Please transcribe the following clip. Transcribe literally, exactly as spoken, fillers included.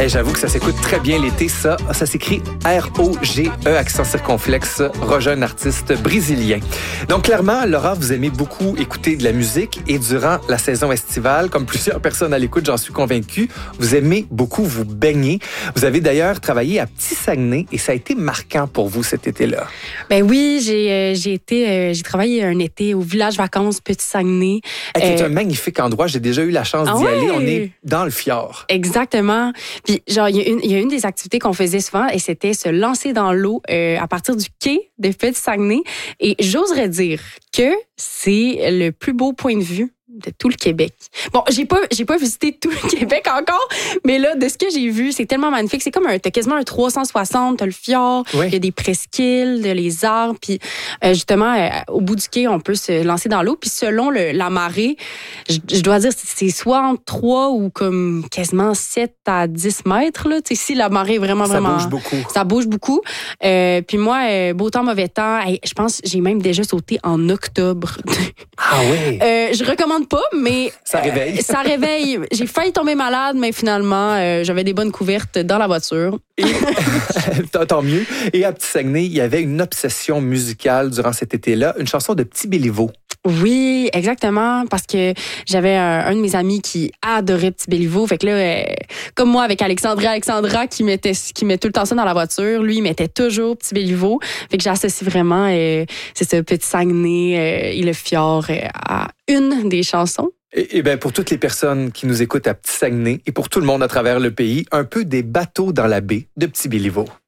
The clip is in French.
Hey, j'avoue que ça s'écoute très bien l'été, ça. Ça s'écrit R O G E, accent circonflexe. Roger, un artiste brésilien. Donc, clairement, Laura, vous aimez beaucoup écouter de la musique et durant la saison estivale, comme plusieurs personnes à l'écoute, j'en suis convaincu, vous aimez beaucoup vous baigner. Vous avez d'ailleurs travaillé à Petit-Saguenay et ça a été marquant pour vous cet été-là. Ben oui, j'ai, euh, j'ai été, euh, j'ai travaillé un été au village vacances Petit-Saguenay. Hey, c'est Euh, un magnifique endroit. J'ai déjà eu la chance ah d'y ouais? aller. On est dans le fjord. Exactement. Puis, genre, il y a une, il y a une des activités qu'on faisait souvent et c'était se lancer dans l'eau euh, à partir du quai de Petit-Saguenay. Et j'oserais dire que c'est le plus beau point de vue de tout le Québec. Bon, j'ai pas, j'ai pas visité tout le Québec encore, mais là, de ce que j'ai vu, c'est tellement magnifique. C'est comme un, t'as quasiment un trois cent soixante, t'as le fjord, il Oui. y a des presqu'îles, les arbres, puis euh, justement, euh, au bout du quai, on peut se lancer dans l'eau. Puis selon le, la marée, je, je dois dire, c'est soit entre trois ou comme quasiment sept à dix mètres, là. Tu sais, si la marée est vraiment, Ça vraiment... bouge beaucoup. Ça bouge beaucoup. Euh, puis moi, euh, beau temps, mauvais temps, hey, je pense j'ai même déjà sauté en octobre. Ah oui. Euh, je recommande pas, mais Ça réveille. euh, ça réveille. J'ai failli tomber malade, mais finalement, euh, j'avais des bonnes couvertes dans la voiture. Et, tant mieux. Et à Petit-Saguenay, il y avait une obsession musicale durant cet été-là, une chanson de Petit Béliveau. Oui, exactement, parce que j'avais un, un de mes amis qui adorait Petit Béliveau. Fait que là, euh, comme moi avec Alexandria, Alexandra qui mettait, qui met tout le temps ça dans la voiture, lui, il mettait toujours Petit Béliveau. Fait que j'associe vraiment, euh, c'est ça, Petit Saguenay euh, et le fjord euh, à une des chansons. Et, et bien, pour toutes les personnes qui nous écoutent à Petit-Saguenay et pour tout le monde à travers le pays, un peu des bateaux dans la baie de Petit Béliveau.